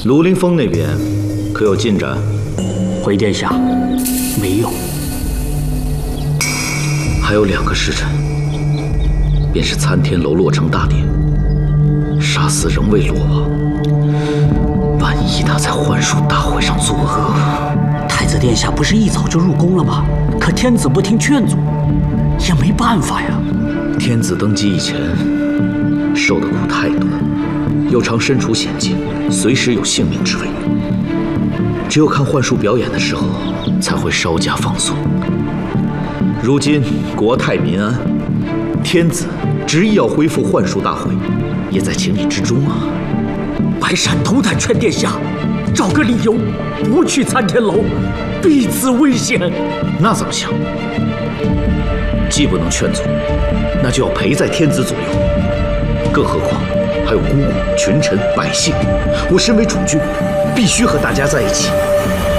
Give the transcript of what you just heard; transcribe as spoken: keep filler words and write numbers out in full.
庐陵峰那边可有进展？ 回殿下，没有。 还有两个时辰，便是参天楼落成大典，杀死仍未落网。万一他在幻术大会上作恶， 太子殿下不是一早就入宫了吗？可天子不听劝阻，也没办法呀。 天子登基以前，受的苦太多，又常身处险境，随时有性命之危。只有看幻术表演的时候，才会稍加放松。如今国泰民安，天子执意要恢复幻术大会，也在情理之中啊。 白山斗胆劝殿下，找个理由不去参天楼，彼此危险。 那怎么行？既不能劝阻，那就要陪在天子左右。更何况还有姑姑、群臣、百姓，我身为主君，必须和大家在一起。